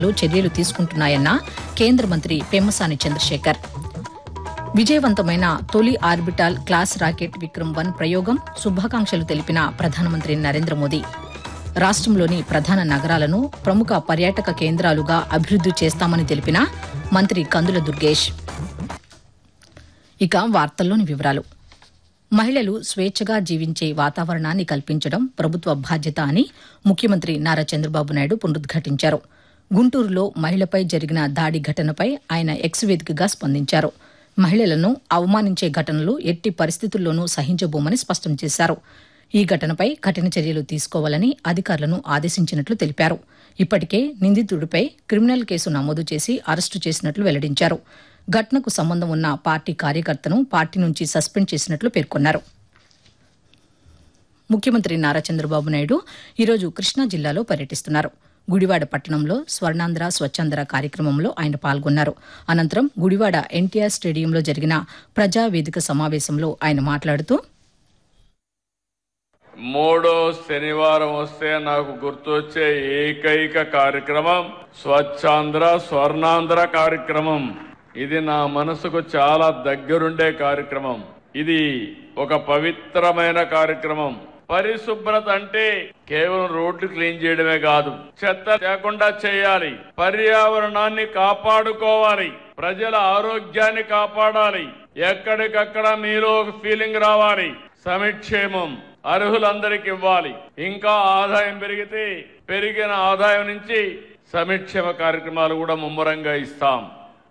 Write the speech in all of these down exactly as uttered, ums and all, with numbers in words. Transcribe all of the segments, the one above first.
చర్యలు తీసుకుంటున్నాయన్న కేంద్ర మంత్రి పెమ్మసాని చంద్రశేఖర్. విజయవంతమైన తొలి orbital class rocket Vikram one ప్రయోగం శుభాకాంక్షలు తెలిపిన ప్రధానమంత్రి నరేంద్ర మోదీ. రాష్ట్రంలోని ప్రధాన నగరాలను ప్రముఖ పర్యాటక కేంద్రాలుగా అభివృద్ది చేస్తామని తెలిపిన మంత్రి కందుల దుర్గేష్. ఇక వార్తల్లోని వివరాలు. మహిళలు స్వేచ్ఛగా జీవించే వాతావరణాన్ని కల్పించడం ప్రభుత్వ బాధ్యత అని ముఖ్యమంత్రి నారా చంద్రబాబు నాయుడు పునరుద్ఘాటించారు. గుంటూరులో మహిళపై జరిగిన దాడి ఘటనపై ఆయన ఎక్స్ వేదికగా స్పందించారు. మహిళలను అవమానించే ఘటనలు ఎట్టి పరిస్థితుల్లోనూ సహించబోమని స్పష్టం చేశారు. ఈ ఘటనపై కఠిన చర్యలు తీసుకోవాలని అధికారులను ఆదేశించినట్లు తెలిపారు. ఇప్పటికే నిందితుడిపై క్రిమినల్ కేసు నమోదు చేసి అరెస్టు చేసినట్లు వెల్లడించారు. ఘటనకు సంబంధం ఉన్న పార్టీ కార్యకర్తను పార్టీ నుంచి సస్పెండ్ చేసినట్లు పేర్కొన్నారు. ముఖ్యమంత్రి నారా చంద్రబాబు నాయుడు ఈరోజు కృష్ణా జిల్లాలో పర్యటిస్తున్నారు. గుడివాడ పట్టణంలో స్వర్ణాంధ్ర స్వచ్ఛాంధ్ర కార్యక్రమంలో ఆయన పాల్గొన్నారు. అనంతరం గుడివాడ ఎన్టీఆర్ స్టేడియంలో జరిగిన ప్రజావేదిక సమావేశంలో ఆయన మాట్లాడుతూ, మూడో శనివారం వస్తే నాకు గుర్తొచ్చే ఏకైక కార్యక్రమం స్వచ్ఛాంధ్ర స్వర్ణాంధ్ర కార్యక్రమం. ఇది నా మనసుకు చాలా దగ్గరుండే కార్యక్రమం. ఇది ఒక పవిత్రమైన కార్యక్రమం. పరిశుభ్రత అంటే కేవలం రోడ్లు క్లీన్ చేయడమే కాదు, చెత్త లేకుండా చేయాలి, పర్యావరణాన్ని కాపాడుకోవాలి, ప్రజల ఆరోగ్యాన్ని కాపాడాలి. ఎక్కడికక్కడ మీలో ఒక ఫీలింగ్ రావాలి, సమిక్షేమం అర్హులందరికీ ఇవ్వాలి. ఇంకా ఆదాయం పెరిగితే పెరిగిన ఆదాయం నుంచి సమిక్షేమ కార్యక్రమాలు కూడా ముమ్మరంగా ఇస్తాం.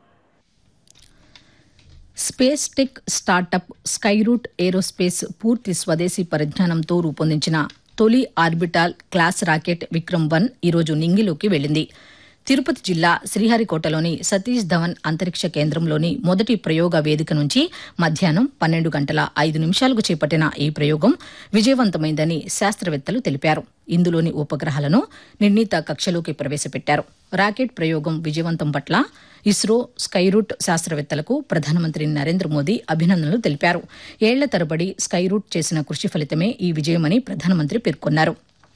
Space tech startup Skyroot aerospace పూర్తి స్వదేశీ పరిజ్ఞానంతో రూపొందించిన తొలి orbital class rocket Vikram one ఈరోజు నింగిలోకి వెళ్లింది. తిరుపతి జిల్లా శ్రీహరికోటలోని సతీష్ ధవన్ అంతరిక్ష కేంద్రంలోని మొదటి ప్రయోగ వేదిక నుంచి మధ్యాహ్నం పన్నెండు గంటల ఐదు నిమిషాలకు చేపట్టిన ఈ ప్రయోగం విజయవంతమైందని శాస్త్రవేత్తలు తెలిపారు. ఇందులోని ఉపగ్రహాలను నిర్ణీత కక్షలోకి ప్రవేశపెట్టారు. రాకెట్ ప్రయోగం విజయవంతం పట్ల ఇస్రో, స్కైరూట్ శాస్త్రవేత్తలకు ప్రధానమంత్రి నరేంద్ర మోదీ అభినందనలు తెలిపారు. ఏళ్ల తరబడి స్కైరూట్ చేసిన కృషి ఫలితమే ఈ విజయమని ప్రధానమంత్రి పేర్కొన్నారు.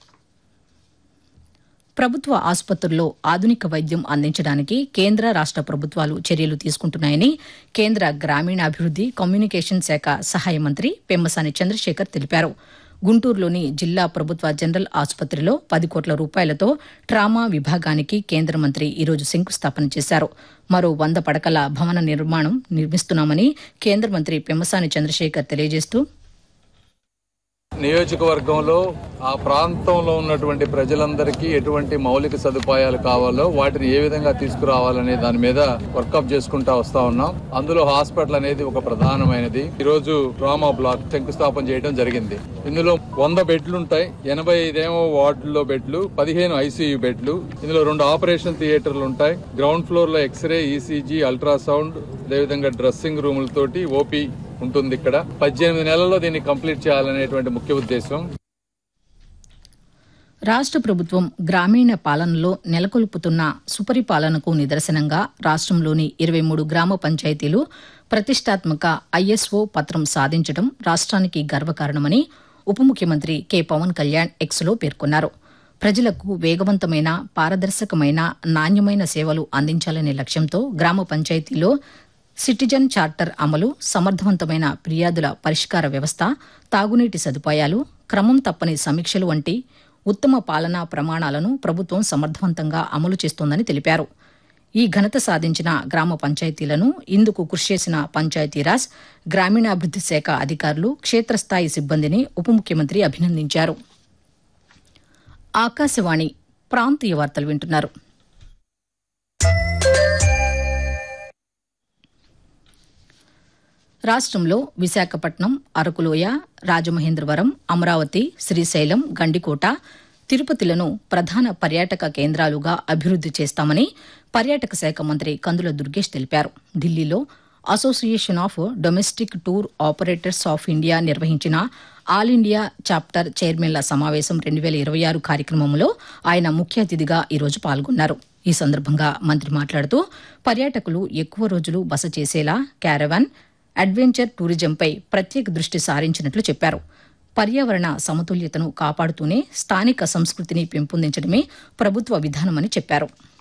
ప్రభుత్వ ఆసుపత్రుల్లో ఆధునిక వైద్యం అందించడానికి కేంద్ర రాష్ట ప్రభుత్వాలు చర్యలు తీసుకుంటున్నాయని కేంద్ర గ్రామీణాభివృద్ది కమ్యూనికేషన్ శాఖ సహాయ మంత్రి పెమ్మసాని చంద్రశేఖర్ తెలిపారు. గుంటూరులోని జిల్లా ప్రభుత్వ జనరల్ ఆసుపత్రిలో పది కోట్ల రూపాయలతో ట్రామా విభాగానికి కేంద్ర మంత్రి ఈరోజు శంకుస్థాపన చేశారు. మరో వంద పడకల భవన నిర్మాణం నిర్మిస్తున్నామని కేంద్ర మంత్రి పెమ్మసాని చంద్రశేఖర్ తెలియజేస్తూ, నియోజకవర్గంలో ఆ ప్రాంతంలో ఉన్నటువంటి ప్రజలందరికీ ఎటువంటి మౌలిక సదుపాయాలు కావాలో వాటిని ఏ విధంగా తీసుకురావాలనే దాని మీద వర్కప్ చేసుకుంటా వస్తా ఉన్నాం. అందులో హాస్పిటల్ అనేది ఒక ప్రధానమైనది. ఈ రోజు ట్రామా బ్లాక్ శంకుస్థాపన చేయడం జరిగింది. ఇందులో వంద బెడ్లు ఉంటాయి. ఎనభై ఐదేమో వార్డుల్లో బెడ్లు, పదిహేను ఐసీయూ బెడ్లు. ఇందులో రెండు ఆపరేషన్ థియేటర్లు ఉంటాయి. గ్రౌండ్ ఫ్లోర్ లో ఎక్స్రే, ఈసీజీ, అల్ట్రాసౌండ్, అదేవిధంగా డ్రెస్సింగ్ రూములతోటి ఓపీ ఉంటుంది. ఇక్కడ పద్దెనిమిది నెలల్లో దీన్ని కంప్లీట్ చేయాలనేటువంటి ముఖ్య ఉద్దేశం. రాష్ట ప్రభుత్వం గ్రామీణ పాలనలో నెలకొల్పుతున్న సుపరిపాలనకు నిదర్శనంగా రాష్ట్రంలోని ఇరవై మూడు గ్రామ పంచాయతీలు ప్రతిష్టాత్మక ఐఎస్ఓ పత్రం సాధించడం రాష్ట్రానికి గర్వకారణమని ఉప ముఖ్యమంత్రి కె పవన్ కళ్యాణ్ ఎక్స్లో పేర్కొన్నారు. ప్రజలకు వేగవంతమైన, పారదర్శకమైన, నాణ్యమైన సేవలు అందించాలనే లక్ష్యంతో గ్రామ పంచాయతీలో సిటిజన్ చార్టర్ అమలు, సమర్థవంతమైన ఫిర్యాదుల పరిష్కార వ్యవస్థ, తాగునీటి సదుపాయాలు, క్రమం తప్పని సమీక్షలు వంటి ఉత్తమ పాలనా ప్రమాణాలను ప్రభుత్వం సమర్థవంతంగా అమలు చేస్తోందని తెలిపారు. ఈ ఘనత సాధించిన గ్రామ పంచాయతీలను, ఇందుకు కృషి చేసిన పంచాయతీరాజ్, గ్రామీణాభివృద్ది శాఖ అధికారులు, క్షేత్రస్థాయి సిబ్బందిని ఉప ముఖ్యమంత్రి అభినందించారు. ఆకాశవాణి ప్రాంతీయ వార్తలు వింటున్నారు. రాష్ట్రంలో విశాఖపట్నం, అరకులోయ, రాజమహేంద్రవరం, అమరావతి, శ్రీశైలం, గండికోట, తిరుపతిలను ప్రధాన పర్యాటక కేంద్రాలుగా అభివృద్ది చేస్తామని పర్యాటక శాఖ మంత్రి కందుల దుర్గేష్ తెలిపారు. ఢిల్లీలో association of domestic tour operators of India నిర్వహించిన ఆల్ ఇండియా చాప్టర్ చైర్మన్ల సమావేశం రెండు వేల ఇరవై ఆరు కార్యక్రమంలో ఆయన ముఖ్య అతిథిగా ఈరోజు పాల్గొన్నారు. ఈ సందర్భంగా మంత్రి మాట్లాడుతూ, పర్యాటకులు ఎక్కువ రోజులు బస చేసేలా క్యారవాన్, అడ్వెంచర్ టూరిజంపై ప్రత్యేక దృష్టి సారించినట్లు చెప్పారు. పర్యావరణ సమతుల్యతను కాపాడుతూనే స్థానిక సంస్కృతిని పెంపొందించడమే ప్రభుత్వ విధానమని చెప్పారు.